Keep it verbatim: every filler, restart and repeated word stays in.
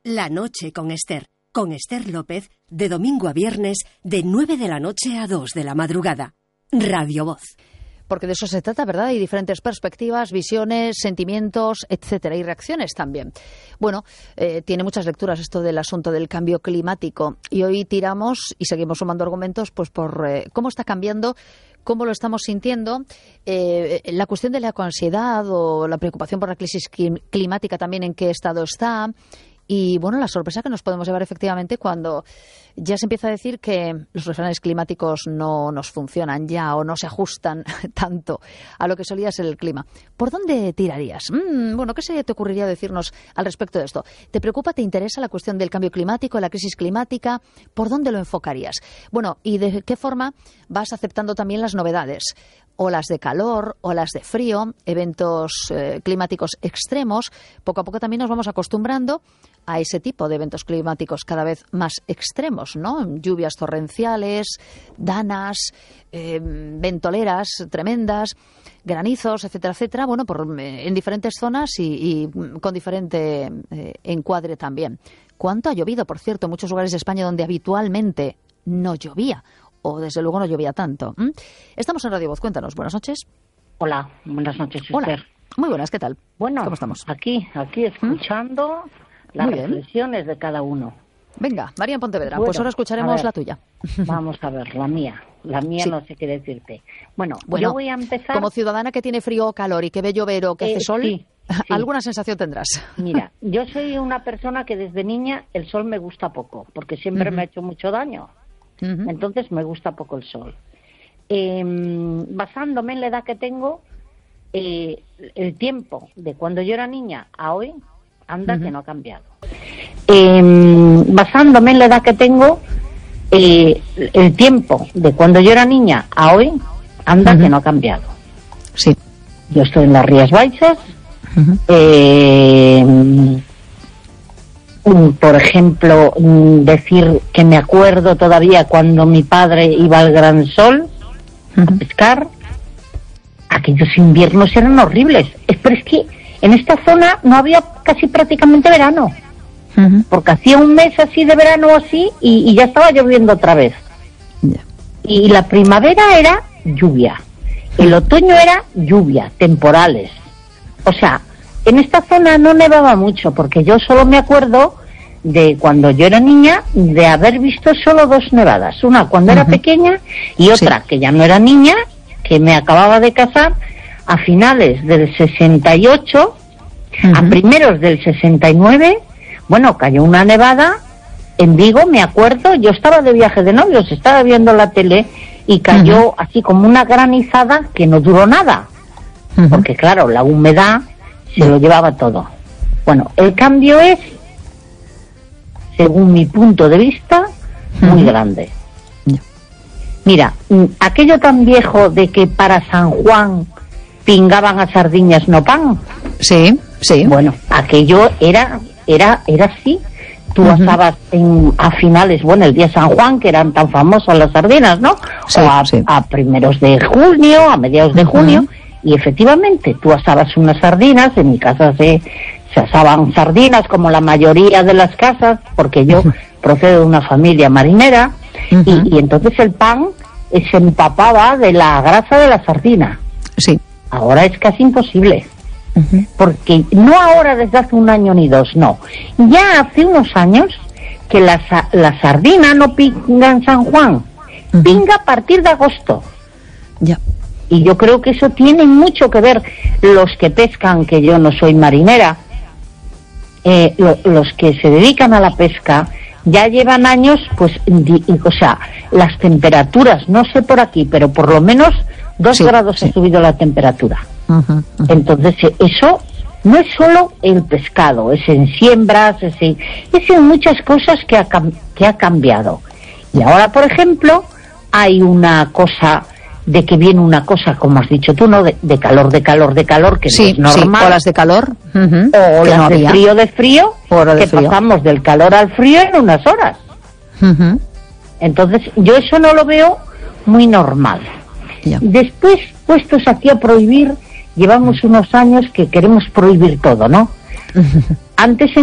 La noche con Esther, con Esther López, de domingo a viernes, de nueve de la noche a dos de la madrugada. Radio Voz. Porque de eso se trata, ¿verdad? Hay diferentes perspectivas, visiones, sentimientos, etcétera, y reacciones también. Bueno, eh, tiene muchas lecturas esto del asunto del cambio climático, y hoy tiramos y seguimos sumando argumentos pues por eh, cómo está cambiando, cómo lo estamos sintiendo, eh, la cuestión de la ecoansiedad o la preocupación por la crisis climática también, en qué estado está. Y, bueno, la sorpresa que nos podemos llevar efectivamente cuando ya se empieza a decir que los refranes climáticos no nos funcionan ya o no se ajustan tanto a lo que solía ser el clima. ¿Por dónde tirarías? Mm, bueno, ¿qué se te ocurriría decirnos al respecto de esto? ¿Te preocupa, te interesa la cuestión del cambio climático, la crisis climática? ¿Por dónde lo enfocarías? Bueno, ¿y de qué forma vas aceptando también las novedades? Olas de calor, olas de frío, eventos eh, climáticos extremos. Poco a poco también nos vamos acostumbrando a ese tipo de eventos climáticos cada vez más extremos, ¿no? Lluvias torrenciales, danas, eh, ventoleras tremendas, granizos, etcétera, etcétera. Bueno, por, eh, en diferentes zonas y, y con diferente eh, encuadre también. ¿Cuánto ha llovido, por cierto, en muchos lugares de España donde habitualmente no llovía? O desde luego no llovía tanto. ¿Mm? Estamos en Radio Voz, cuéntanos. Buenas noches. Hola, buenas noches, Esther. Hola, muy buenas, ¿qué tal? Bueno, ¿cómo estamos? Aquí, aquí escuchando ¿Mm? las Muy reflexiones de cada uno. Venga, María en Pontevedra, bueno, pues ahora escucharemos ver, la tuya. Vamos a ver, la mía. La mía sí. No sé qué decirte. Bueno, bueno, yo voy a empezar... Como ciudadana que tiene frío o calor y que ve llover o que eh, hace sol, sí, sí. ¿alguna sensación tendrás? Mira, yo soy una persona que desde niña el sol me gusta poco, porque siempre uh-huh. me ha hecho mucho daño. Uh-huh. Entonces me gusta poco el sol. Eh, basándome en la edad que tengo, eh, el tiempo de cuando yo era niña a hoy, anda uh-huh. que no ha cambiado. Eh, basándome en la edad que tengo, eh, el tiempo de cuando yo era niña a hoy, anda uh-huh. que no ha cambiado. Sí. Yo estoy en las Rías Baixas. Uh-huh. Eh, Por ejemplo, decir que me acuerdo todavía cuando mi padre iba al Gran Sol uh-huh. a pescar, aquellos inviernos eran horribles. Pero es que en esta zona no había casi prácticamente verano, uh-huh. porque hacía un mes así de verano así y, y ya estaba lloviendo otra vez. Yeah. Y la primavera era lluvia, el otoño era lluvia, temporales. O sea, en esta zona no nevaba mucho, porque yo solo me acuerdo de cuando yo era niña de haber visto solo dos nevadas, una cuando uh-huh. era pequeña y otra sí. que ya no era niña, que me acababa de casar a finales del sesenta y ocho, uh-huh. a primeros del sesenta y nueve, bueno, cayó una nevada en Vigo, me acuerdo, yo estaba de viaje de novios, estaba viendo la tele y cayó uh-huh. así como una granizada que no duró nada, uh-huh. porque claro, la humedad se lo llevaba todo. Bueno, el cambio es, según mi punto de vista, muy uh-huh. grande. Yeah. Mira, aquello tan viejo de que para San Juan pingaban a sardiñas no pan. Sí, sí. Bueno, aquello era era era así. Tú uh-huh. estabas en, a finales, bueno, el día de San Juan, que eran tan famosas las sardinas, ¿no? Sí, o a, sí. a primeros de junio, a mediados de junio, uh-huh. y efectivamente tú asabas unas sardinas, en mi casa se, se asaban sardinas como la mayoría de las casas, porque yo uh-huh. procedo de una familia marinera, uh-huh. y, y entonces el pan se empapaba de la grasa de la sardina. Sí. Ahora es casi imposible. Uh-huh. Porque no ahora desde hace un año ni dos, no. Ya hace unos años que la, la sardina no pinga en San Juan, uh-huh. pinga a partir de agosto. Ya. Y yo creo que eso tiene mucho que ver los que pescan, que yo no soy marinera, eh, lo, los que se dedican a la pesca, ya llevan años, pues, di, o sea, las temperaturas, no sé por aquí, pero por lo menos dos sí, grados sí. ha subido la temperatura. Uh-huh, uh-huh. Entonces, eso no es solo el pescado, es en siembras, es en, es en muchas cosas que ha, que ha cambiado. Y ahora, por ejemplo, hay una cosa de que viene una cosa, como has dicho tú, ¿no? De, de calor, de calor, de calor, que sí, no es normal. Sí, olas de calor. Uh-huh, o olas no de frío, de frío, de que frío. pasamos del calor al frío en unas horas. Uh-huh. Entonces, yo eso no lo veo muy normal. Yeah. Después, puestos aquí a prohibir, llevamos unos años que queremos prohibir todo, ¿no? Uh-huh. Antes